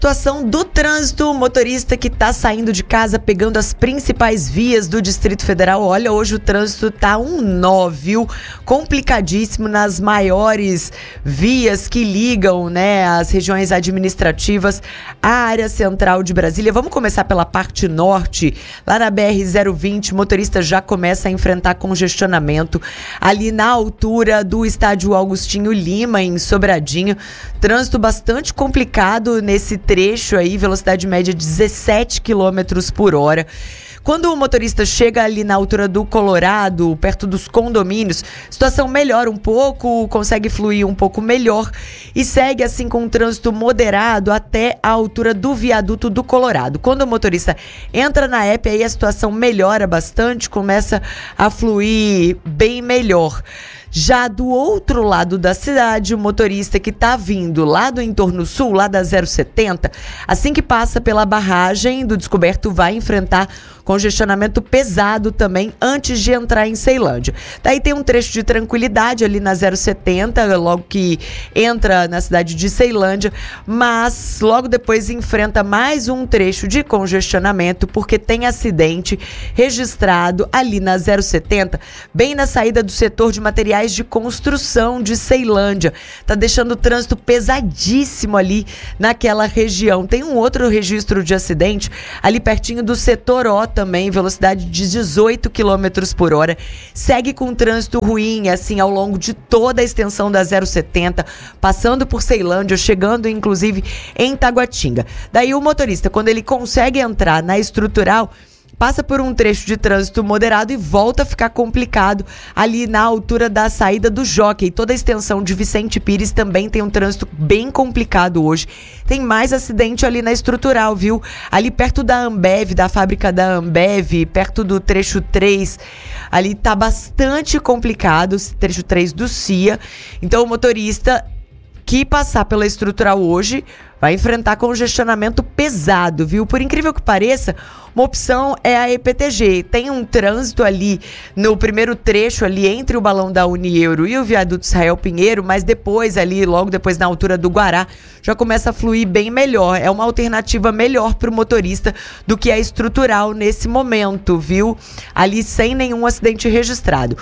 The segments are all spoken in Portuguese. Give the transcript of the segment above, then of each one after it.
Situação do trânsito, motorista que está saindo de casa pegando as principais vias do Distrito Federal. Olha, hoje o trânsito tá um nó, viu? Complicadíssimo nas maiores vias que ligam, né, as regiões administrativas à área central de Brasília. Vamos começar pela parte norte. Lá na BR-020, o motorista já começa a enfrentar congestionamento ali na altura do estádio Augustinho Lima, em Sobradinho. Trânsito bastante complicado nesse trecho aí, velocidade média 17 km por hora. Quando o motorista chega ali na altura do Colorado, perto dos condomínios, a situação melhora um pouco, consegue fluir um pouco melhor e segue assim com um trânsito moderado até a altura do viaduto do Colorado. Quando o motorista entra na EP, aí a situação melhora bastante, começa a fluir bem melhor. Já do outro lado da cidade, o motorista que está vindo lá do entorno sul, lá da 070, assim que passa pela barragem do Descoberto, vai enfrentar congestionamento pesado também antes de entrar em Ceilândia. Daí tem um trecho de tranquilidade ali na 070, logo que entra na cidade de Ceilândia, mas logo depois enfrenta mais um trecho de congestionamento porque tem acidente registrado ali na 070, bem na saída do setor de materiais de construção de Ceilândia. Tá deixando o trânsito pesadíssimo ali naquela região. Tem um outro registro de acidente ali pertinho do setor O também, velocidade de 18 km por hora. Segue com trânsito ruim, assim, ao longo de toda a extensão da 070, passando por Ceilândia, chegando inclusive em Taguatinga. Daí o motorista, quando ele consegue entrar na estrutural, passa por um trecho de trânsito moderado e volta a ficar complicado ali na altura da saída do Jockey. Toda a extensão de Vicente Pires também tem um trânsito bem complicado hoje. Tem mais acidente ali na estrutural, viu? Ali perto da Ambev, da fábrica da Ambev, perto do trecho 3, ali tá bastante complicado, trecho 3 do CIA. Então o motorista que passar pela estrutural hoje vai enfrentar congestionamento pesado, viu? Por incrível que pareça, uma opção é a EPTG. Tem um trânsito ali no primeiro trecho, ali entre o balão da Unieuro e o viaduto Israel Pinheiro, mas depois ali, logo depois na altura do Guará, já começa a fluir bem melhor. É uma alternativa melhor para o motorista do que a estrutural nesse momento, viu? Ali sem nenhum acidente registrado.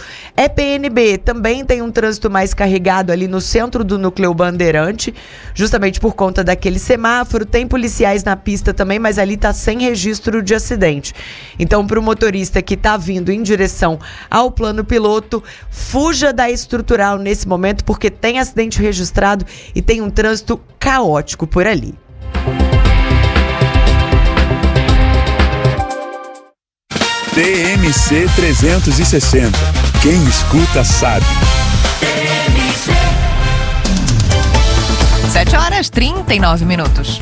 EPNB também tem um trânsito mais carregado ali no centro do núcleo Bandeirante, justamente por conta daquele semáforo. Tem policiais na pista também, mas ali tá sem registro de acidente. Então, para o motorista que está vindo em direção ao plano piloto, fuja da estrutural nesse momento, porque tem acidente registrado e tem um trânsito caótico por ali. TMC 360. Quem escuta sabe. 7h39.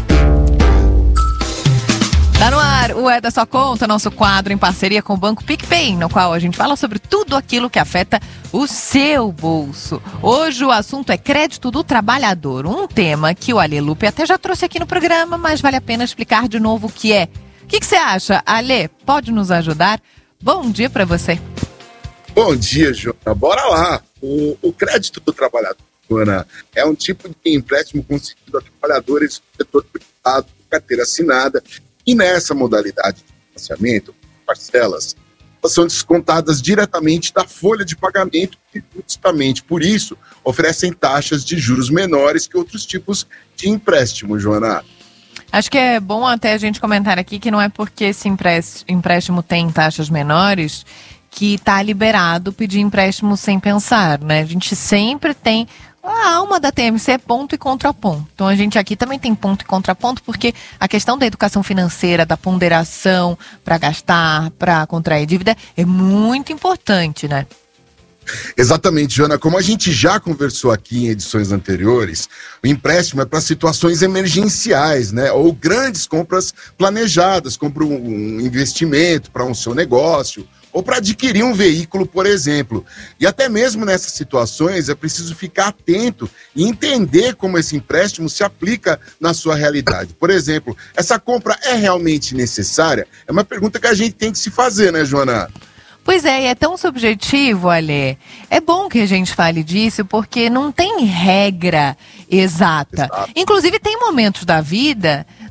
Tá no ar o É da Sua Conta, nosso quadro em parceria com o Banco PicPay, no qual a gente fala sobre tudo aquilo que afeta o seu bolso. Hoje o assunto é crédito do trabalhador, um tema que o Alê Lupe até já trouxe aqui no programa, mas vale a pena explicar de novo o que é. O que você acha, Alê? Pode nos ajudar? Bom dia para você. Bom dia, Joana. Bora lá. O crédito do trabalhador, Joana, é um tipo de empréstimo concedido a trabalhadores do setor privado, carteira assinada. E nessa modalidade de financiamento, parcelas, elas são descontadas diretamente da folha de pagamento e justamente por isso oferecem taxas de juros menores que outros tipos de empréstimo, Joana. Acho que é bom até a gente comentar aqui que não é porque esse empréstimo tem taxas menores que está liberado pedir empréstimo sem pensar, né? A gente sempre tem... A alma da TMC é ponto e contraponto. Então a gente aqui também tem ponto e contraponto, porque a questão da educação financeira, da ponderação para gastar, para contrair dívida, é muito importante, né? Exatamente, Joana. Como a gente já conversou aqui em edições anteriores, o empréstimo é para situações emergenciais, né? Ou grandes compras planejadas, como um investimento para um seu negócio, ou para adquirir um veículo, por exemplo. E até mesmo nessas situações é preciso ficar atento e entender como esse empréstimo se aplica na sua realidade. Por exemplo, essa compra é realmente necessária? É uma pergunta que a gente tem que se fazer, né, Joana? Pois é, e é tão subjetivo, Alê. É bom que a gente fale disso, porque não tem regra exata. Exato. Inclusive, tem momentos da vida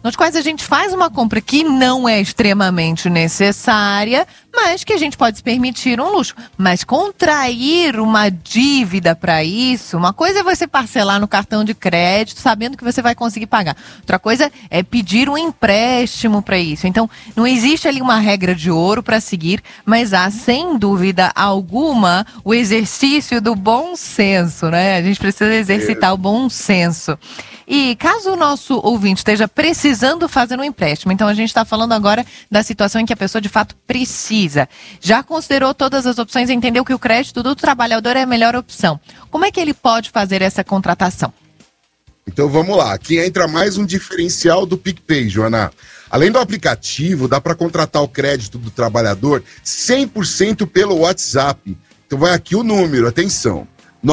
nos quais a gente faz uma compra que não é extremamente necessária, mas que a gente pode se permitir um luxo. Mas contrair uma dívida para isso, uma coisa é você parcelar no cartão de crédito, sabendo que você vai conseguir pagar. Outra coisa é pedir um empréstimo para isso. Então, não existe ali uma regra de ouro para seguir, mas há, sem dúvida alguma, o exercício do bom senso, né? A gente precisa exercitar o bom senso. E caso o nosso ouvinte esteja precisando fazer um empréstimo, então a gente está falando agora da situação em que a pessoa de fato precisa. Já considerou todas as opções e entendeu que o crédito do trabalhador é a melhor opção. Como é que ele pode fazer essa contratação? Então vamos lá, aqui entra mais um diferencial do PicPay, Joana. Além do aplicativo, dá para contratar o crédito do trabalhador 100% pelo WhatsApp. Então vai aqui o número, atenção,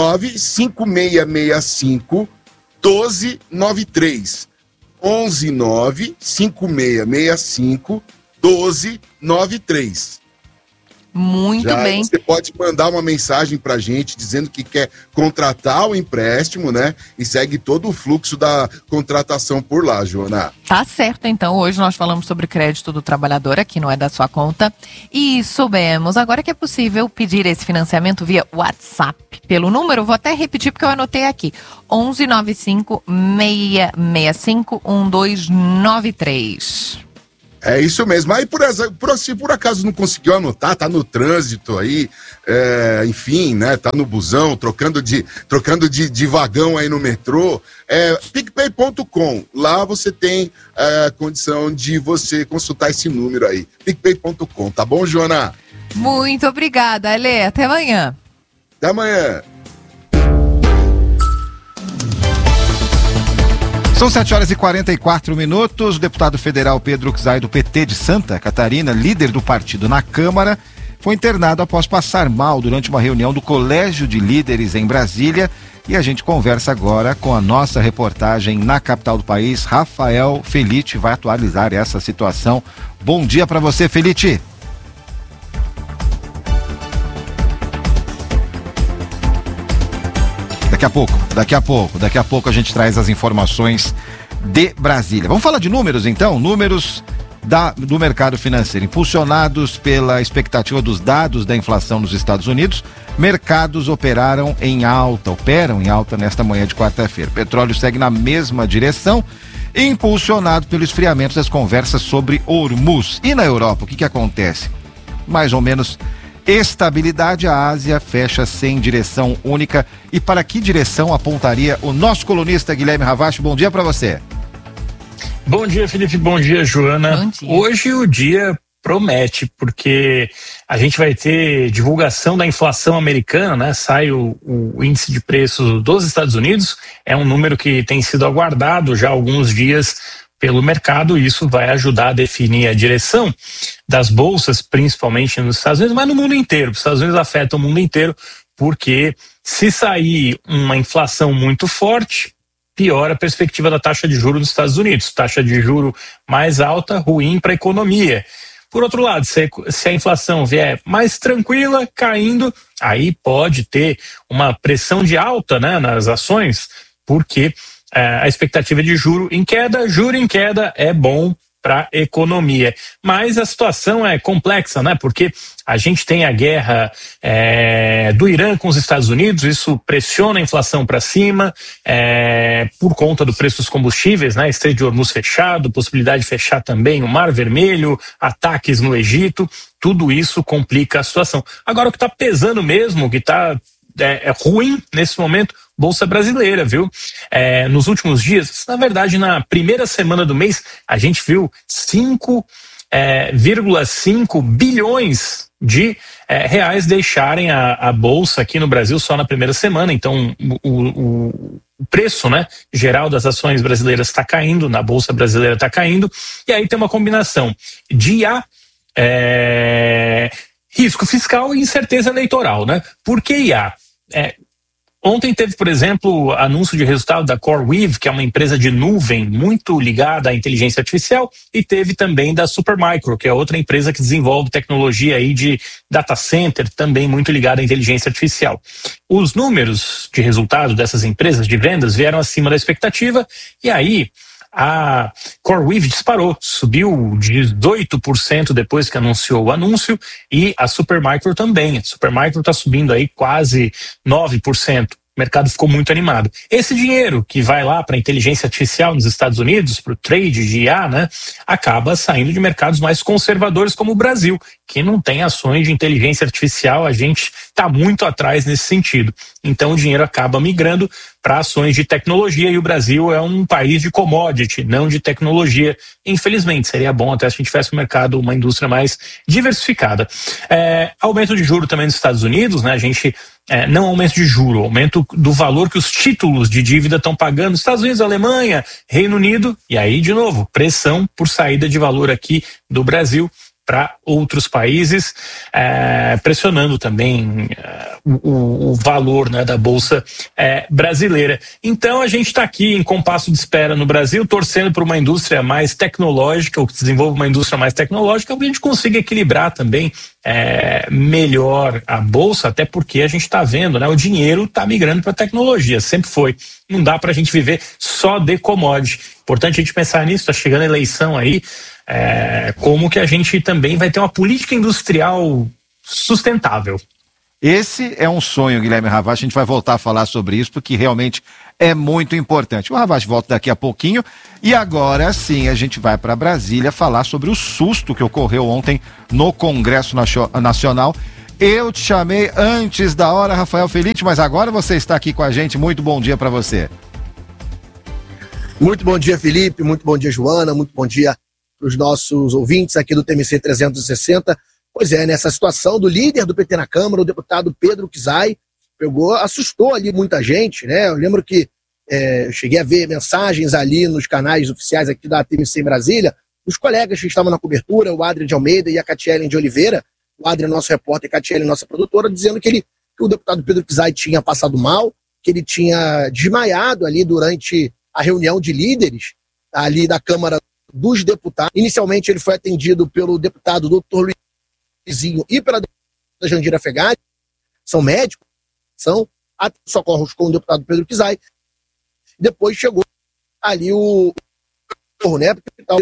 95665 1293 1195665 1293. Muito Já bem. Você pode mandar uma mensagem pra gente dizendo que quer contratar o empréstimo, né? E segue todo o fluxo da contratação por lá, Joana. Tá certo, então. Hoje nós falamos sobre crédito do trabalhador, aqui não é da sua conta. E soubemos agora que é possível pedir esse financiamento via WhatsApp. Pelo número, vou até repetir porque eu anotei aqui. 1195-665-1293. É isso mesmo. Aí, se por acaso não conseguiu anotar, tá no trânsito aí, enfim, né? Tá no busão, trocando de vagão aí no metrô. PicPay.com. Lá você tem condição de você consultar esse número aí. PicPay.com. Tá bom, Joana? Muito obrigada, Ale. Até amanhã. Até amanhã. São 7h44. O deputado federal Pedro Uczai, do PT de Santa Catarina, líder do partido na Câmara, foi internado após passar mal durante uma reunião do Colégio de Líderes em Brasília. E a gente conversa agora com a nossa reportagem na capital do país, Rafael Felite, vai atualizar essa situação. Bom dia para você, Felite. Daqui a pouco a gente traz as informações de Brasília. Vamos falar de números então? Números do mercado financeiro. Impulsionados pela expectativa dos dados da inflação nos Estados Unidos, mercados operam em alta nesta manhã de quarta-feira. Petróleo segue na mesma direção, impulsionado pelo esfriamento das conversas sobre Hormuz. E na Europa, o que acontece? Mais ou menos estabilidade. A Ásia fecha sem direção única. E para que direção apontaria o nosso colunista Guilherme Ravache? Bom dia para você. Bom dia, Felipe. Bom dia, Joana. Bom dia. Hoje o dia promete, porque a gente vai ter divulgação da inflação americana, né? Sai o índice de preços dos Estados Unidos. É um número que tem sido aguardado já há alguns dias pelo mercado, e isso vai ajudar a definir a direção das bolsas, principalmente nos Estados Unidos, mas no mundo inteiro. Os Estados Unidos afetam o mundo inteiro, porque se sair uma inflação muito forte, piora a perspectiva da taxa de juros dos Estados Unidos. Taxa de juro mais alta, ruim para a economia. Por outro lado, se a inflação vier mais tranquila, caindo, aí pode ter uma pressão de alta, né, nas ações, porque a expectativa de juro em queda é bom para a economia. Mas a situação é complexa, né? Porque a gente tem a guerra do Irã com os Estados Unidos, isso pressiona a inflação para cima, por conta do preço dos combustíveis, né? Estreito de Hormuz fechado, possibilidade de fechar também o Mar Vermelho, ataques no Egito, tudo isso complica a situação. Agora, o que está pesando mesmo, o que está ruim nesse momento, Bolsa Brasileira, viu? Nos últimos dias, na verdade, na primeira semana do mês, a gente viu 5,5 bilhões de reais deixarem a Bolsa aqui no Brasil só na primeira semana. Então, o preço, né, geral das ações brasileiras está caindo, na Bolsa Brasileira está caindo, e aí tem uma combinação de risco fiscal e incerteza eleitoral, né? Por que IA? Ontem teve, por exemplo, anúncio de resultado da CoreWeave, que é uma empresa de nuvem muito ligada à inteligência artificial, e teve também da Supermicro, que é outra empresa que desenvolve tecnologia aí de data center, também muito ligada à inteligência artificial. Os números de resultado dessas empresas de vendas vieram acima da expectativa, e aí a CoreWeave disparou, subiu 18% depois que anunciou o anúncio, e a Supermicro também. A Supermicro está subindo aí quase 9%. O mercado ficou muito animado. Esse dinheiro que vai lá para a inteligência artificial nos Estados Unidos, para o trade de IA, né, acaba saindo de mercados mais conservadores como o Brasil, que não tem ações de inteligência artificial. A gente está muito atrás nesse sentido. Então o dinheiro acaba migrando para ações de tecnologia, e o Brasil é um país de commodity, não de tecnologia. Infelizmente, seria bom até se a gente tivesse um mercado, uma indústria mais diversificada. Aumento de juros também nos Estados Unidos, né? A gente não aumento de juro, aumento do valor que os títulos de dívida estão pagando. Estados Unidos, Alemanha, Reino Unido, e aí, de novo, pressão por saída de valor aqui do Brasil para outros países, pressionando também o valor, né, da Bolsa brasileira. Então a gente está aqui em compasso de espera no Brasil, torcendo por uma indústria mais tecnológica, ou que desenvolva uma indústria mais tecnológica, para a gente consiga equilibrar também melhor a Bolsa, até porque a gente está vendo, né, o dinheiro está migrando para a tecnologia, sempre foi. Não dá para a gente viver só de commodity. Importante a gente pensar nisso, está chegando a eleição aí, como que a gente também vai ter uma política industrial sustentável. Esse é um sonho, Guilherme Ravache. A gente vai voltar a falar sobre isso, porque realmente é muito importante. O Ravache volta daqui a pouquinho. E agora sim, a gente vai para Brasília falar sobre o susto que ocorreu ontem no Congresso Nacional. Eu te chamei antes da hora, Rafael Felitti, mas agora você está aqui com a gente. Muito bom dia para você. Muito bom dia, Felipe. Muito bom dia, Joana. Muito bom dia para os nossos ouvintes aqui do TMC 360. Pois é, nessa situação do líder do PT na Câmara, o deputado Pedro Kizai, assustou ali muita gente, né? Eu lembro que eu cheguei a ver mensagens ali nos canais oficiais aqui da TMC em Brasília, os colegas que estavam na cobertura, o Adrian de Almeida e a Catiele de Oliveira, o Adrian, nosso repórter, e a Catiele, nossa produtora, dizendo que o deputado Pedro Kizai tinha passado mal, que ele tinha desmaiado ali durante a reunião de líderes ali da Câmara dos Deputados. Inicialmente ele foi atendido pelo deputado Dr. Luizinho e pela deputada Jandira Fegatti, são médicos, são socorros com o deputado Pedro Kizai. Depois chegou ali né,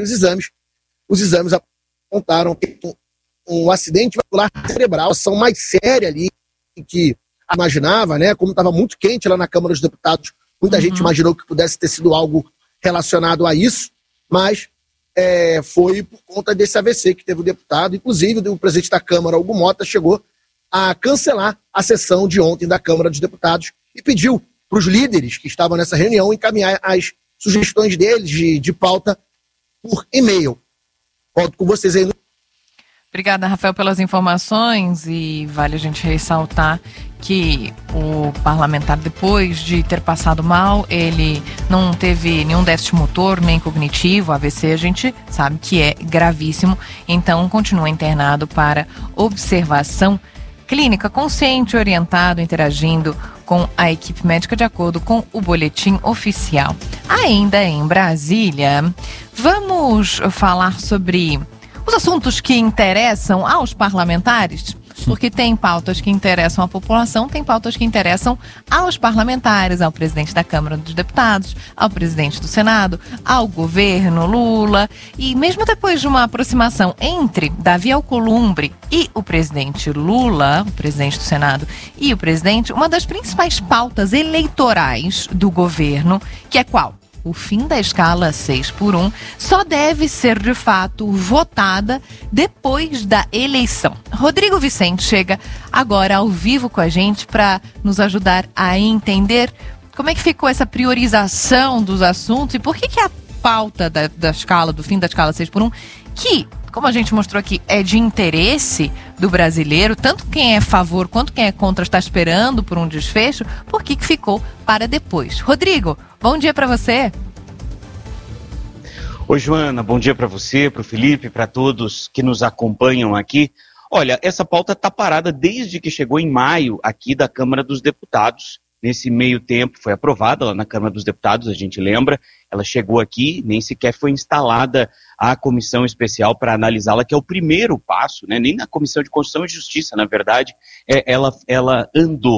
os exames apontaram um acidente vascular cerebral, ação mais séria ali que imaginava, né, como estava muito quente lá na Câmara dos Deputados, muita gente imaginou que pudesse ter sido algo relacionado a isso, mas foi por conta desse AVC que teve o deputado. Inclusive, o presidente da Câmara, Hugo Mota, chegou a cancelar a sessão de ontem da Câmara dos Deputados e pediu para os líderes que estavam nessa reunião encaminhar as sugestões deles de pauta por e-mail. Volto com vocês aí. Obrigada, Rafael, pelas informações, e vale a gente ressaltar que o parlamentar, depois de ter passado mal, ele não teve nenhum déficit motor, nem cognitivo. AVC a gente sabe que é gravíssimo, então continua internado para observação clínica, consciente, orientado, interagindo com a equipe médica de acordo com o boletim oficial. Ainda em Brasília, vamos falar sobre os assuntos que interessam aos parlamentares, porque tem pautas que interessam à população, tem pautas que interessam aos parlamentares, ao presidente da Câmara dos Deputados, ao presidente do Senado, ao governo Lula. E mesmo depois de uma aproximação entre Davi Alcolumbre e o presidente Lula, o presidente do Senado e o presidente, uma das principais pautas eleitorais do governo, que é qual? O fim da escala 6x1 só deve ser de fato votada depois da eleição. Rodrigo Vicente chega agora ao vivo com a gente para nos ajudar a entender como é que ficou essa priorização dos assuntos e por que a pauta da escala, do fim da escala 6x1, que, como a gente mostrou aqui, é de interesse do brasileiro, tanto quem é a favor quanto quem é contra está esperando por um desfecho, por que ficou para depois? Rodrigo, bom dia para você. Oi, Joana, bom dia para você, para o Felipe, para todos que nos acompanham aqui. Olha, essa pauta está parada desde que chegou em maio aqui da Câmara dos Deputados. Nesse meio tempo foi aprovada lá na Câmara dos Deputados, a gente lembra. Ela chegou aqui, nem sequer foi instalada a comissão especial para analisá-la, que é o primeiro passo, né? Nem na Comissão de Constituição e Justiça, na verdade, ela andou.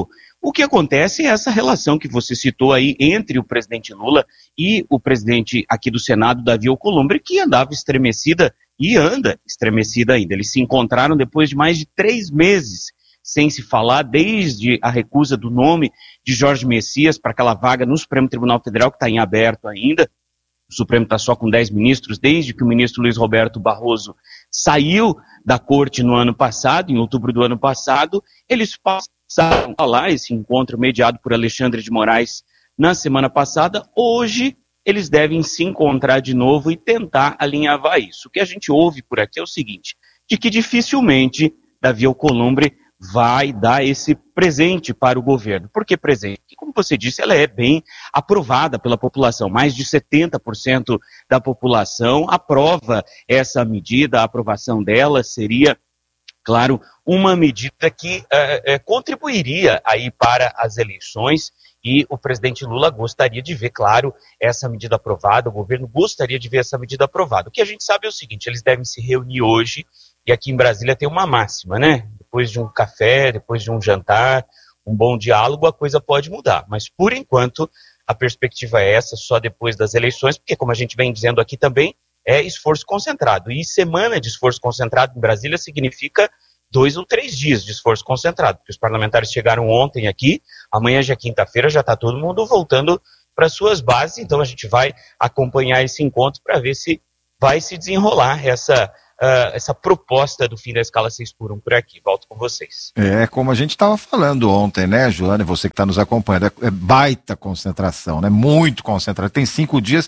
O que acontece é essa relação que você citou aí entre o presidente Lula e o presidente aqui do Senado, Davi Alcolumbre, que andava estremecida e anda estremecida ainda. Eles se encontraram depois de mais de 3 meses sem se falar, desde a recusa do nome de Jorge Messias para aquela vaga no Supremo Tribunal Federal, que está em aberto ainda. O Supremo está só com 10 ministros, desde que o ministro Luiz Roberto Barroso saiu da corte no ano passado, em outubro do ano passado. Eles passaram lá esse encontro mediado por Alexandre de Moraes na semana passada. Hoje eles devem se encontrar de novo e tentar alinhavar isso. O que a gente ouve por aqui é o seguinte, de que dificilmente Davi Alcolumbre vai dar esse presente para o governo. Por que presente? Porque, como você disse, ela é bem aprovada pela população. Mais de 70% da população aprova essa medida. A aprovação dela seria, claro, uma medida que contribuiria aí para as eleições, e o presidente Lula gostaria de ver, claro, essa medida aprovada, o governo gostaria de ver essa medida aprovada. O que a gente sabe é o seguinte, eles devem se reunir hoje, e aqui em Brasília tem uma máxima, né? Depois de um café, depois de um jantar, um bom diálogo, a coisa pode mudar. Mas, por enquanto, a perspectiva é essa, só depois das eleições, porque, como a gente vem dizendo aqui também, é esforço concentrado. E semana de esforço concentrado em Brasília significa 2 ou 3 dias de esforço concentrado, porque os parlamentares chegaram ontem aqui, amanhã já é quinta-feira, já está todo mundo voltando para suas bases, então a gente vai acompanhar esse encontro para ver se vai se desenrolar essa proposta do fim da escala 6x1 por aqui. Volto com vocês. Como a gente estava falando ontem, né, Joana, você que está nos acompanhando, é baita concentração, né, muito concentrado, tem 5 dias,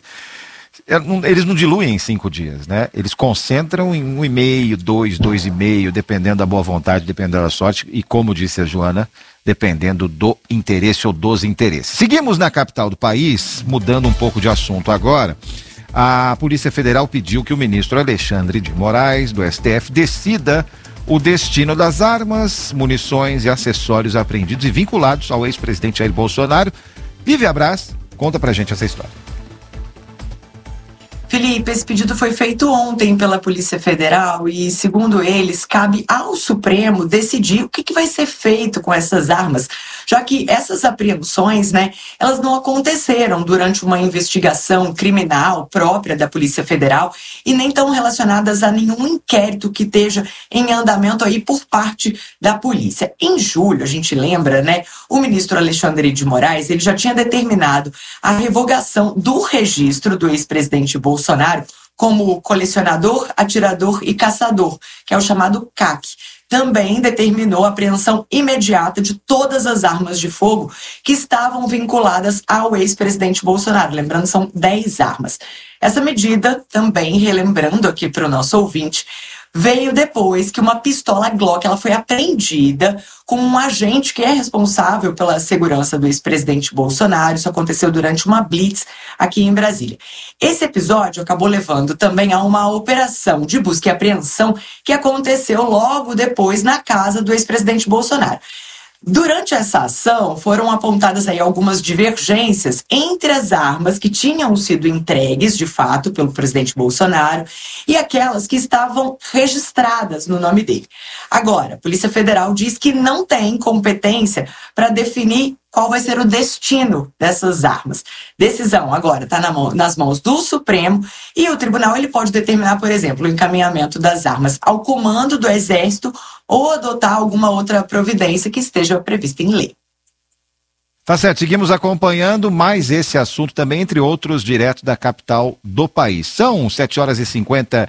eles não diluem em 5 dias, né, eles concentram em 1,5, 2,5, dependendo da boa vontade, dependendo da sorte, e como disse a Joana, dependendo do interesse ou dos interesses. Seguimos na capital do país, mudando um pouco de assunto agora. A Polícia Federal pediu que o ministro Alexandre de Moraes, do STF, decida o destino das armas, munições e acessórios apreendidos e vinculados ao ex-presidente Jair Bolsonaro. Vivi Abraz, conta pra gente essa história. Felipe, esse pedido foi feito ontem pela Polícia Federal e, segundo eles, cabe ao Supremo decidir o que vai ser feito com essas armas, já que essas apreensões, elas não aconteceram durante uma investigação criminal própria da Polícia Federal e nem estão relacionadas a nenhum inquérito que esteja em andamento aí por parte da polícia. Em julho, a gente lembra, o ministro Alexandre de Moraes, ele já tinha determinado a revogação do registro do ex-presidente Bolsonaro como colecionador, atirador e caçador, que é o chamado CAC. Também determinou a apreensão imediata de todas as armas de fogo que estavam vinculadas ao ex-presidente Bolsonaro. Lembrando, são 10 armas. Essa medida, também relembrando aqui para o nosso ouvinte, veio depois que uma pistola Glock ela foi apreendida com um agente que é responsável pela segurança do ex-presidente Bolsonaro. Isso aconteceu durante uma blitz aqui em Brasília. Esse episódio acabou levando também a uma operação de busca e apreensão que aconteceu logo depois na casa do ex-presidente Bolsonaro. Durante essa ação, foram apontadas aí algumas divergências entre as armas que tinham sido entregues, de fato, pelo presidente Bolsonaro e aquelas que estavam registradas no nome dele. Agora, a Polícia Federal diz que não tem competência para definir qual vai ser o destino dessas armas. Decisão agora está nas mãos do Supremo e o tribunal ele pode determinar, por exemplo, o encaminhamento das armas ao comando do Exército ou adotar alguma outra providência que esteja prevista em lei. Tá certo, seguimos acompanhando mais esse assunto também, entre outros, direto da capital do país. São 7h56.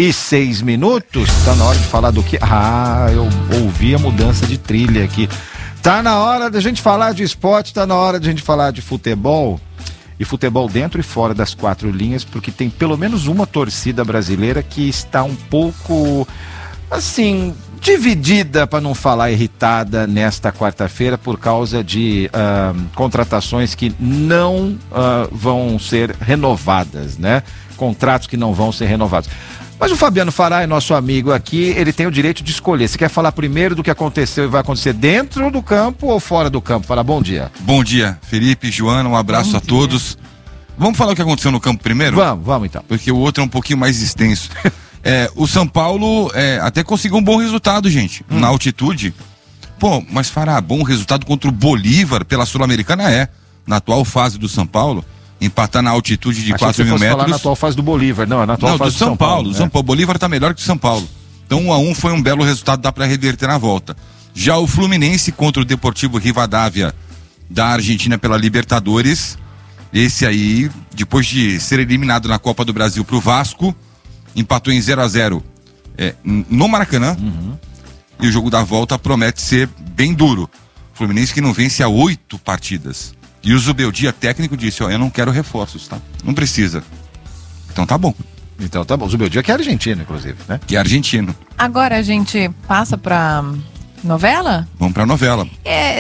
Tá na hora de falar do quê? Eu ouvi a mudança de trilha aqui. Tá na hora da gente falar de esporte, tá na hora de a gente falar de futebol. E futebol dentro e fora das 4 linhas, porque tem pelo menos uma torcida brasileira que está um pouco, assim, dividida, para não falar irritada, nesta quarta-feira por causa de contratações que não vão ser renovadas, né? Contratos que não vão ser renovados. Mas o Fabiano Farai, nosso amigo aqui, ele tem o direito de escolher. Você quer falar primeiro do que aconteceu e vai acontecer dentro do campo ou fora do campo? Fala, bom dia. Bom dia, Felipe, Joana, um abraço a todos. Vamos falar o que aconteceu no campo primeiro? Vamos então. Porque o outro é um pouquinho mais extenso. O São Paulo até conseguiu um bom resultado, gente. Na altitude, Pô, mas Fará, bom resultado contra o Bolívar pela Sul-Americana na atual fase do São Paulo, empatar na altitude de 4 mil metros. Falar na atual fase do Bolívar, não, na atual fase do São Paulo. Né? São Paulo. Bolívar tá melhor que o São Paulo. Então 1-1 foi um belo resultado, dá para reverter na volta. Já o Fluminense contra o Deportivo Rivadavia da Argentina pela Libertadores, esse aí, depois de ser eliminado na Copa do Brasil pro Vasco, empatou em 0-0 no Maracanã. E o jogo da volta promete ser bem duro. Fluminense que não vence há 8 partidas. E o Zubeldia, técnico, disse, eu não quero reforços, tá? Não precisa. Então tá bom. O Zubeldia que é argentino, inclusive, né? Que é argentino. Agora a gente passa pra novela? Vamos pra novela.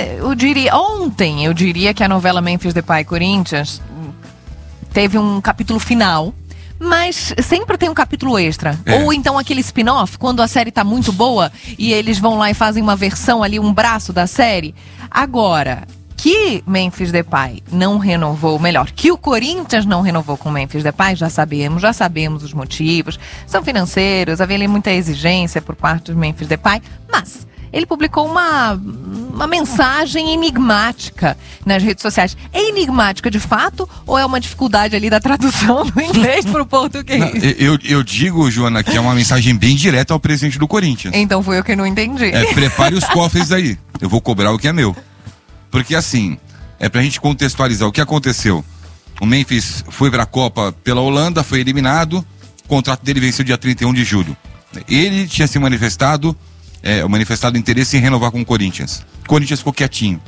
Ontem eu diria que a novela Memphis Depay Corinthians teve um capítulo final, mas sempre tem um capítulo extra. Ou então aquele spin-off, quando a série tá muito boa e eles vão lá e fazem uma versão ali, um braço da série. Agora, que Memphis Depay não renovou, melhor, que o Corinthians não renovou com Memphis Depay, já sabemos os motivos, são financeiros, havia ali muita exigência por parte do Memphis Depay, mas ele publicou uma mensagem enigmática nas redes sociais. É enigmática de fato ou é uma dificuldade ali da tradução do inglês para o português? Não, eu digo, Joana, que é uma mensagem bem direta ao presidente do Corinthians. Então foi eu que não entendi. Prepare os cofres aí, eu vou cobrar o que é meu. Porque assim, pra gente contextualizar o que aconteceu. O Memphis foi pra Copa pela Holanda, foi eliminado, o contrato dele venceu dia 31 de julho. Ele tinha se manifestado interesse em renovar com o Corinthians. O Corinthians ficou quietinho.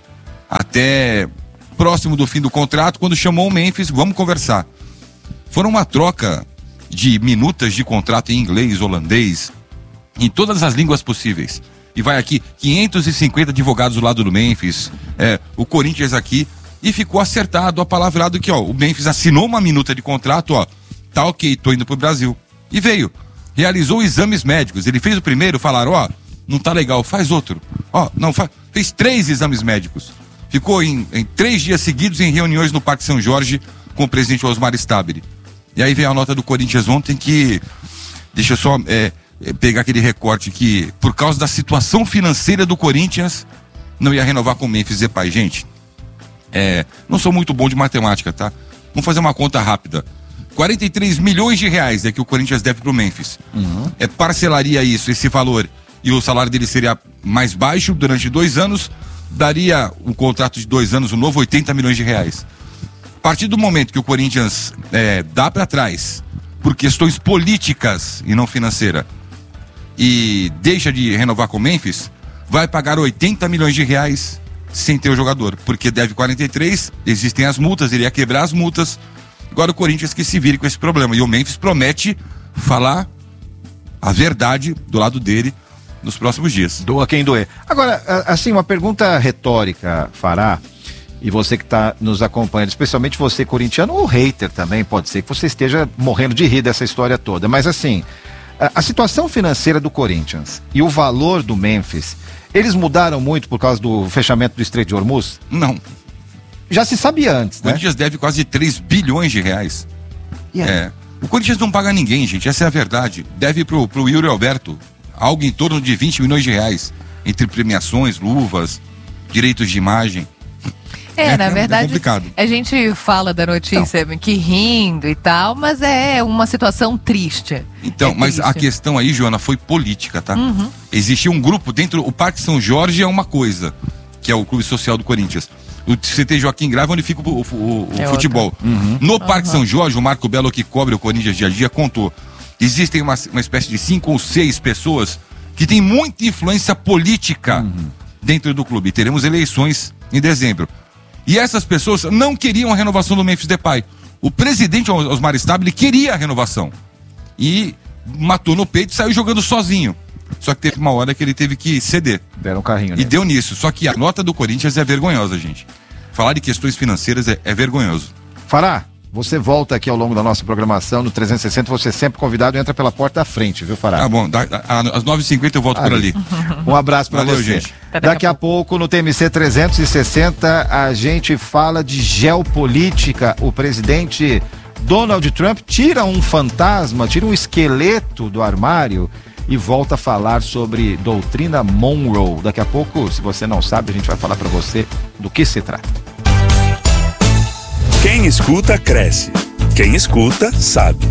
Até próximo do fim do contrato, quando chamou o Memphis, vamos conversar. Foram uma troca de minutas de contrato em inglês, holandês, em todas as línguas possíveis. E vai aqui 550 advogados do lado do Memphis, o Corinthians aqui, e ficou acertado, apalavrado que o Memphis assinou uma minuta de contrato, tá ok, tô indo pro Brasil. E veio, realizou exames médicos, ele fez o primeiro, falaram, não tá legal, faz outro. Fez 3 exames médicos. Ficou em 3 dias seguidos em reuniões no Parque São Jorge com o presidente Osmar Stabile. E aí veio a nota do Corinthians ontem que, deixa eu só pegar aquele recorte que, por causa da situação financeira do Corinthians, não ia renovar com o Memphis Depay. Gente, não sou muito bom de matemática, tá? Vamos fazer uma conta rápida. 43 milhões de reais é que o Corinthians deve pro Memphis. Parcelaria esse valor, e o salário dele seria mais baixo durante 2 anos, daria um contrato de 2 anos, um novo 80 milhões de reais. A partir do momento que o Corinthians dá para trás, por questões políticas e não financeira, e deixa de renovar com o Memphis, vai pagar 80 milhões de reais sem ter o jogador, porque deve 43, existem as multas, ele ia quebrar as multas. Agora o Corinthians que se vire com esse problema, e o Memphis promete falar a verdade do lado dele nos próximos dias. Doa quem doer. Agora, assim, uma pergunta retórica, Fará, e você que está nos acompanhando, especialmente você corintiano ou hater também, pode ser que você esteja morrendo de rir dessa história toda, mas assim, a situação financeira do Corinthians e o valor do Memphis, eles mudaram muito por causa do fechamento do Estreito de Hormuz? Não. Já se sabia antes, né? O Corinthians deve quase 3 bilhões de reais. O Corinthians não paga ninguém, gente, essa é a verdade. Deve pro Yuri Alberto algo em torno de 20 milhões de reais, entre premiações, luvas, direitos de imagem. Na verdade, complicado. A gente fala da notícia que rindo e tal, mas é uma situação triste. Então, mas a questão aí, Joana, foi política, tá? Existia um grupo dentro, o Parque São Jorge é uma coisa, que é o Clube Social do Corinthians. O CT Joaquim Grava, onde fica o futebol. No Parque São Jorge, o Marco Belo, que cobre o Corinthians dia a dia, contou. Existem uma espécie de 5 ou 6 pessoas que têm muita influência política dentro do clube. Teremos eleições em dezembro. E essas pessoas não queriam a renovação do Memphis Depay. O presidente Osmar Stabile queria a renovação. E matou no peito e saiu jogando sozinho. Só que teve uma hora que ele teve que ceder. Deram um carrinho, né? E deu nisso. Só que a nota do Corinthians é vergonhosa, gente. Falar de questões financeiras é vergonhoso. Fará, você volta aqui ao longo da nossa programação no 360, você é sempre convidado, entra pela porta da frente, viu, Fará? Tá bom, às 9h50 eu volto por ali. Um abraço pra você. Gente. Daqui a pouco no TMC 360 a gente fala de geopolítica. O presidente Donald Trump tira um fantasma, tira um esqueleto do armário e volta a falar sobre doutrina Monroe. Daqui a pouco, se você não sabe, a gente vai falar para você do que se trata. Quem escuta, cresce. Quem escuta, sabe.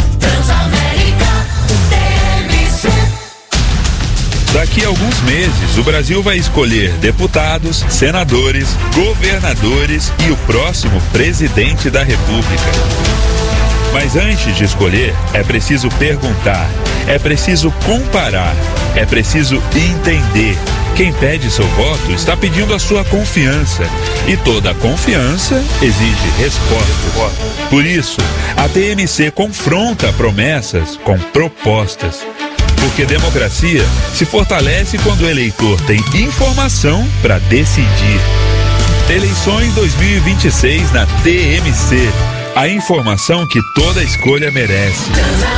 Daqui a alguns meses, o Brasil vai escolher deputados, senadores, governadores e o próximo presidente da República. Mas antes de escolher, é preciso perguntar, é preciso comparar, é preciso entender. Quem pede seu voto está pedindo a sua confiança. E toda confiança exige resposta. Por isso, a TMC confronta promessas com propostas. Porque democracia se fortalece quando o eleitor tem informação para decidir. Eleições 2026 na TMC. A informação que toda escolha merece.